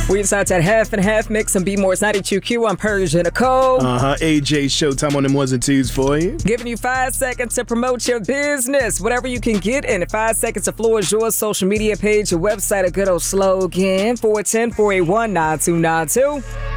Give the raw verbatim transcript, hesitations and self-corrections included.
We inside that half and half mix and B Moore's ninety-two Q on Persia Nicole. Uh-huh. A J Showtime on them ones and twos for you. Giving you five seconds to promote your business. Whatever you can get in five seconds, the floor is yours. Social media page, your website, a good old slogan. four one zero, four eight one, nine two nine two.